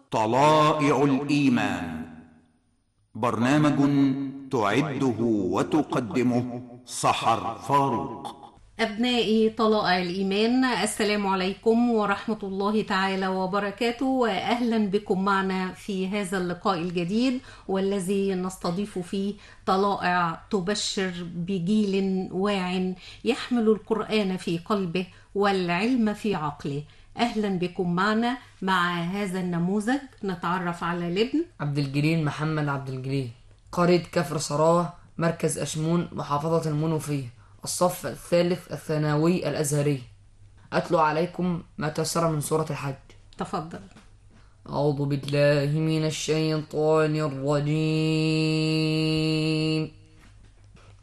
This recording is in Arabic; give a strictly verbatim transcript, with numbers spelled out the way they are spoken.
طلائع الإيمان، برنامج تعده وتقدمه سحر فاروق. أبنائي طلائع الإيمان، السلام عليكم ورحمة الله تعالى وبركاته، وأهلا بكم معنا في هذا اللقاء الجديد والذي نستضيف فيه طلائع تبشر بجيل واع يحمل القرآن في قلبه والعلم في عقله. أهلا بكم معنا. مع هذا النموذج نتعرف على الابن عبد الجليل محمد عبد الجليل، قرية كفر صراوة، مركز أشمون، محافظة المنوفية، الصف الثالث الثانوي الأزهري. أتلو عليكم ما تيسر من سورة الحج. تفضل. أعوذ بالله من الشيطان الرجيم.